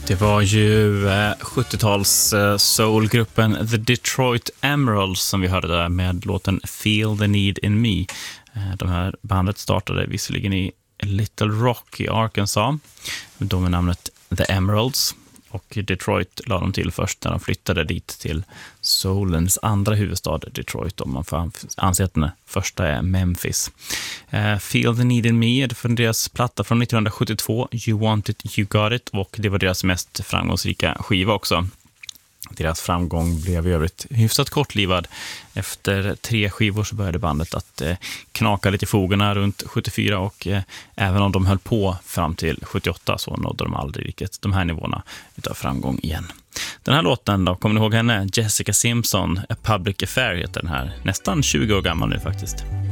Det var ju 70-tals soulgruppen The Detroit Emeralds som vi hörde där med låten Feel the Need in Me. De här bandet startade visserligen i Little Rock i Arkansas, då med namnet The Emeralds. Och Detroit la de till först när de flyttade dit till soulens andra huvudstad, Detroit, om man får anse att den första är Memphis. Feel the Need in Me är för deras platta från 1972, You Want It, You Got It, och det var deras mest framgångsrika skiva också. Deras framgång blev i övrigt hyfsat kortlivad. Efter 3 skivor så började bandet att knaka lite i fogarna runt 74 och även om de höll på fram till 78 så nådde de aldrig riktigt de här nivåerna utav framgång igen. Den här låten då, kommer ni ihåg henne? Jessica Simpson, A Public Affair heter den här. Nästan 20 år gammal nu faktiskt.